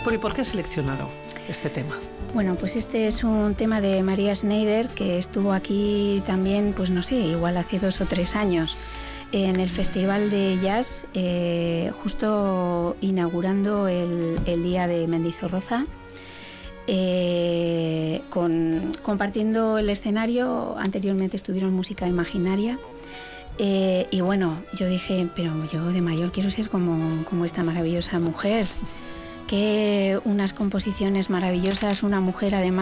Bueno, ¿y por qué has seleccionado este tema? Bueno, pues este es un tema de María Schneider, que estuvo aquí también, pues no sé, igual hace 2 o 3 años, en el Festival de Jazz, justo inaugurando el Día de Mendizorroza, compartiendo el escenario. Anteriormente estuvieron Música Imaginaria. Y bueno, yo dije, pero yo de mayor quiero ser como esta maravillosa mujer, que unas composiciones maravillosas, una mujer además